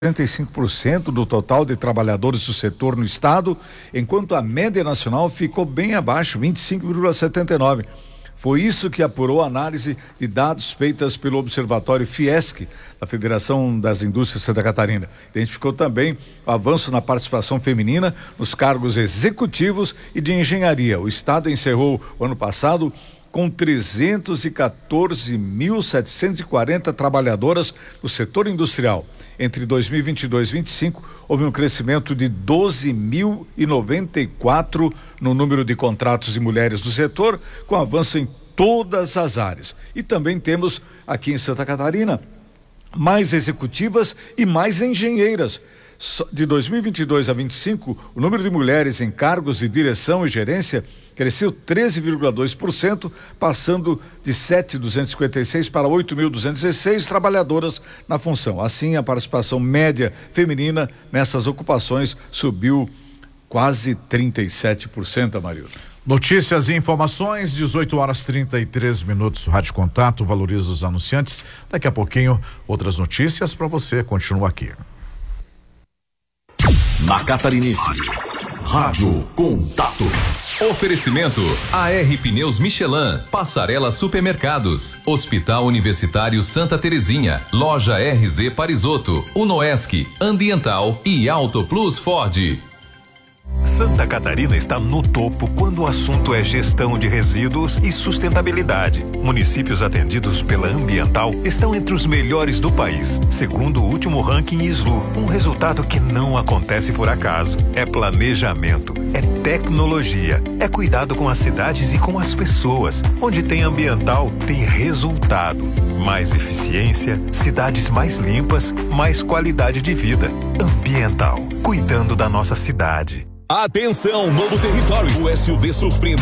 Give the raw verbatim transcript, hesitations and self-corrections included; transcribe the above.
setenta e cinco por cento do total de trabalhadores do setor no estado, enquanto a média nacional ficou bem abaixo, vinte e cinco vírgula setenta e nove. Foi isso que apurou a análise de dados feitas pelo Observatório Fiesc, da Federação das Indústrias de Santa Catarina. Identificou também o avanço na participação feminina nos cargos executivos e de engenharia. O estado encerrou o ano passado com trezentos e quatorze mil setecentos e quarenta trabalhadoras no setor industrial. Entre dois mil e vinte e dois e vinte e cinco, houve um crescimento de doze mil e noventa e quatro no número de contratos de mulheres do setor, com avanço em todas as áreas. E também temos aqui em Santa Catarina mais executivas e mais engenheiras. De dois mil e vinte e dois a vinte e cinco, o número de mulheres em cargos de direção e gerência cresceu treze vírgula dois por cento, passando de sete mil duzentos e cinquenta e seis para oito mil duzentos e dezesseis trabalhadoras na função. Assim, a participação média feminina nessas ocupações subiu quase trinta e sete por cento, Amarildo. Notícias e informações, dezoito horas trinta e três minutos. Rádio Contato valoriza os anunciantes. Daqui a pouquinho, outras notícias para você. Continua aqui. Na Catarinense, Rádio Contato. Oferecimento A R Pneus Michelin, Passarela Supermercados, Hospital Universitário Santa Terezinha, Loja R Z Parisotto, Unoesc, Ambiental e Auto Plus Ford. Santa Catarina está no topo quando o assunto é gestão de resíduos e sustentabilidade. Municípios atendidos pela Ambiental estão entre os melhores do país, segundo o último ranking S L U. Um resultado que não acontece por acaso. É planejamento, é tecnologia, é cuidado com as cidades e com as pessoas. Onde tem Ambiental, tem resultado. Mais eficiência, cidades mais limpas, mais qualidade de vida. Ambiental, cuidando da nossa cidade. Atenção, novo território. O S U V surpreende